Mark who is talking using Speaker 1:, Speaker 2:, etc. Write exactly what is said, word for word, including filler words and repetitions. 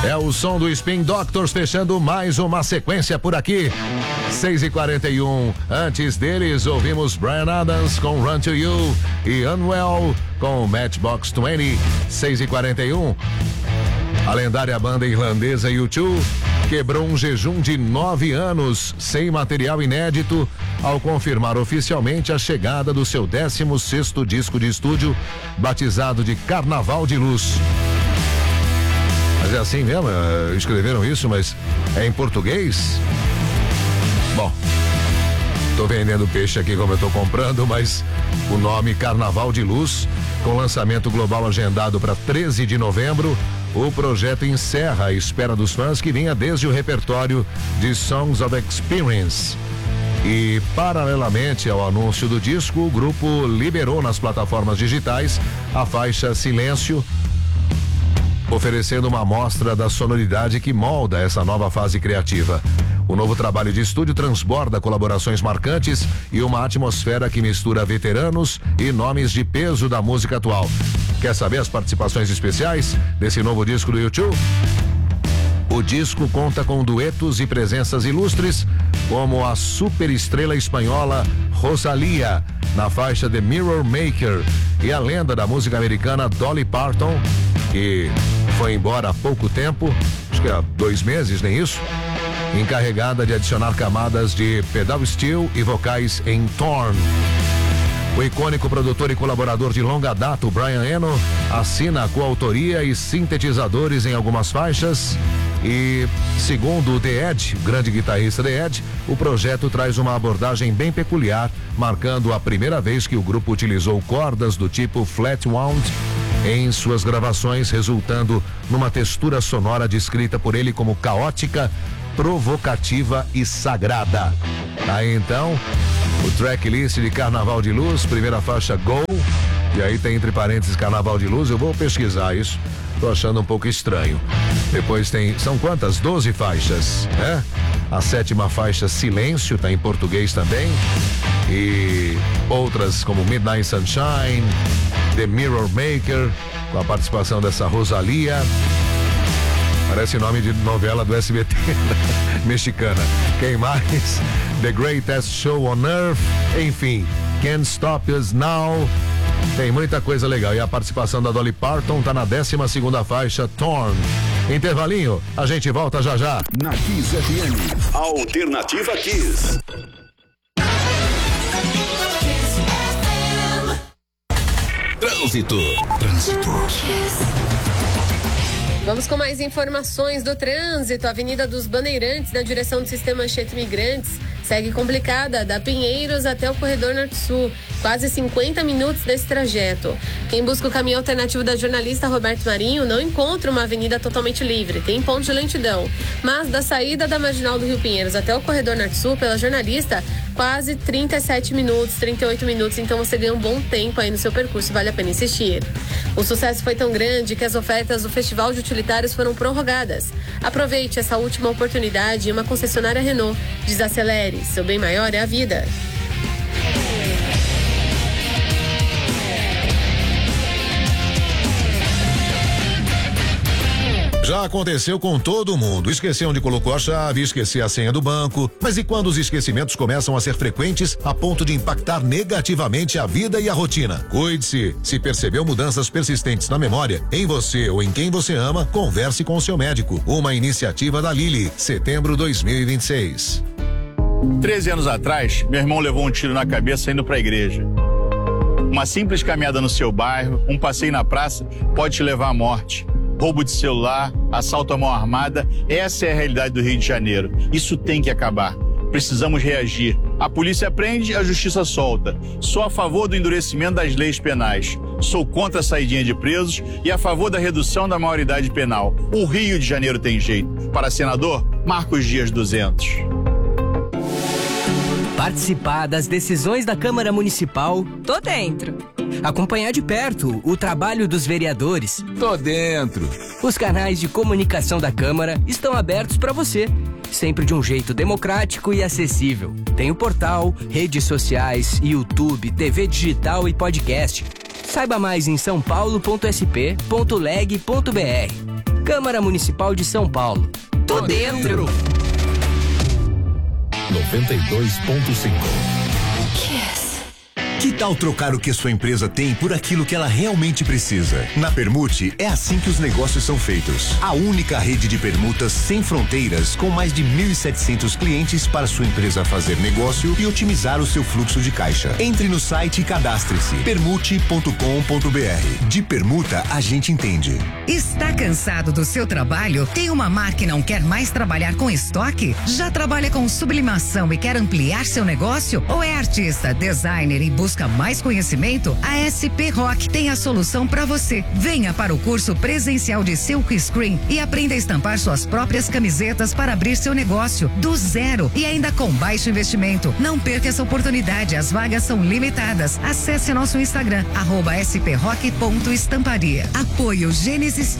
Speaker 1: É o som do Spin Doctors fechando mais uma sequência por aqui. seis e quarenta e um. Antes deles, ouvimos Bryan Adams com Run to You e Unwell com Matchbox vinte. seis e quarenta e um. A lendária banda irlandesa U dois quebrou um jejum de nove anos sem material inédito ao confirmar oficialmente a chegada do seu décimo sexto disco de estúdio, batizado de Carnaval de Luz. Mas é assim mesmo? Escreveram isso, mas é em português? Bom, tô vendendo peixe aqui como eu tô comprando, mas o nome Carnaval de Luz, com lançamento global agendado para treze de novembro, o projeto encerra a espera dos fãs que vinha desde o repertório de Songs of Experience. E, paralelamente ao anúncio do disco, o grupo liberou nas plataformas digitais a faixa Silêncio, oferecendo uma amostra da sonoridade que molda essa nova fase criativa. O novo trabalho de estúdio transborda colaborações marcantes e uma atmosfera que mistura veteranos e nomes de peso da música atual. Quer saber as participações especiais desse novo disco do U dois? O disco conta com duetos e presenças ilustres, como a superestrela espanhola Rosalía, na faixa The Mirror Maker, e a lenda da música americana Dolly Parton, que foi embora há pouco tempo, acho que há dois meses, nem isso, encarregada de adicionar camadas de pedal steel e vocais em Torn. O icônico produtor e colaborador de longa data, o Brian Eno, assina a coautoria e sintetizadores em algumas faixas. E, segundo o The Edge, grande guitarrista The Edge, o projeto traz uma abordagem bem peculiar, marcando a primeira vez que o grupo utilizou cordas do tipo flat wound em suas gravações, resultando numa textura sonora descrita por ele como caótica, provocativa e sagrada. Aí então, o tracklist de Carnaval de Luz, primeira faixa Go, e aí tem entre parênteses Carnaval de Luz, eu vou pesquisar isso, tô achando um pouco estranho. Depois tem, são quantas? doze faixas, né? A sétima faixa Silêncio, tá em português também, e outras como Midnight Sunshine, The Mirror Maker, com a participação dessa Rosalía. Parece nome de novela do S B T mexicana. Quem mais? The Greatest Show on Earth. Enfim, Can't Stop Us Now. Tem muita coisa legal. E a participação da Dolly Parton tá na décima segunda faixa, Torn. Intervalinho, a gente volta já já.
Speaker 2: Na Kiss F M. Alternativa Kiss. Trânsito. Trânsito.
Speaker 3: Vamos com mais informações do trânsito. A Avenida dos Bandeirantes, na direção do Sistema Anchieta Imigrantes, segue complicada, da Pinheiros até o Corredor Norte-Sul. Quase cinquenta minutos desse trajeto. Quem busca o caminho alternativo da jornalista Roberto Marinho não encontra uma avenida totalmente livre. Tem ponto de lentidão. Mas da saída da Marginal do Rio Pinheiros até o Corredor Norte-Sul, pela jornalista, quase trinta e sete minutos, trinta e oito minutos. Então você ganha um bom tempo aí no seu percurso, vale a pena insistir. O sucesso foi tão grande que as ofertas do Festival de Utilitários foram prorrogadas. Aproveite essa última oportunidade em uma concessionária Renault. Desacelere, seu bem maior é a vida.
Speaker 1: Já aconteceu com todo mundo. Esqueceu onde colocou a chave, esqueceu a senha do banco. Mas e quando os esquecimentos começam a ser frequentes a ponto de impactar negativamente a vida e a rotina? Cuide-se. Se percebeu mudanças persistentes na memória, em você ou em quem você ama, converse com o seu médico. Uma iniciativa da Lilly, setembro dois mil e vinte e seis.
Speaker 4: treze anos atrás, meu irmão levou um tiro na cabeça indo para a igreja. Uma simples caminhada no seu bairro, um passeio na praça, pode te levar à morte. Roubo de celular, assalto à mão armada, essa é a realidade do Rio de Janeiro. Isso tem que acabar. Precisamos reagir. A polícia prende, a justiça solta. Sou a favor do endurecimento das leis penais. Sou contra a saidinha de presos e a favor da redução da maioridade penal. O Rio de Janeiro tem jeito. Para senador, Marcos Dias duzentos.
Speaker 5: Participar das decisões da Câmara Municipal?
Speaker 6: Tô dentro.
Speaker 5: Acompanhar de perto o trabalho dos vereadores?
Speaker 2: Tô dentro.
Speaker 5: Os canais de comunicação da Câmara estão abertos para você, sempre de um jeito democrático e acessível. Tem o portal, redes sociais, YouTube, T V digital e podcast. Saiba mais em são paulo ponto s p ponto leg ponto b r. Câmara Municipal de São Paulo. Tô dentro!
Speaker 1: noventa e dois ponto cinco.
Speaker 6: Que tal trocar o que sua empresa tem por aquilo que ela realmente precisa? Na Permute, é assim que os negócios são feitos. A única rede de permutas sem fronteiras, com mais de mil e setecentos clientes para sua empresa fazer negócio e otimizar o seu fluxo de caixa. Entre no site e cadastre-se. permute ponto com ponto b r. De permuta, a gente entende.
Speaker 7: Está cansado do seu trabalho? Tem uma marca e não quer mais trabalhar com estoque? Já trabalha com sublimação e quer ampliar seu negócio? Ou é artista, designer e busca Busca mais conhecimento? A S P Rock tem a solução para você. Venha para o curso presencial de Silk Screen e aprenda a estampar suas próprias camisetas para abrir seu negócio do zero e ainda com baixo investimento. Não perca essa oportunidade, as vagas são limitadas. Acesse nosso Instagram, arroba sprock ponto estamparia. Apoio Gênesis